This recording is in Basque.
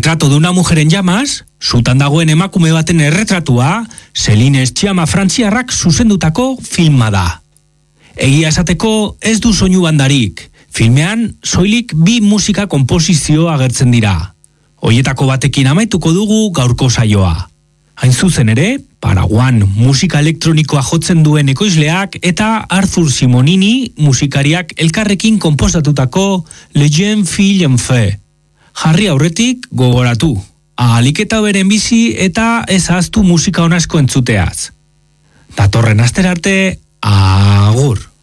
Retrato de una mujer en llamas, sutan dagoen emakume baten erretratua, Celine Sciamma frantziarrak zuzendutako filma da. Egia esateko ez du soinu bandarik, filmean soilik 2 musika konposizio agertzen dira. Hoietako batekin amaituko dugu gaurko saioa. Hain zuzen ere, Paraguan musika elektronikoa jotzen duen ekoizleak eta Arthur Simonini musikariak elkarrekin konposatutako Le Jeune Fille en Feu. Jarri aurretik gogoratu, ahalik eta beren bizi eta ez ahaztu musika onasko entzuteaz. Datorren astera arte, agur!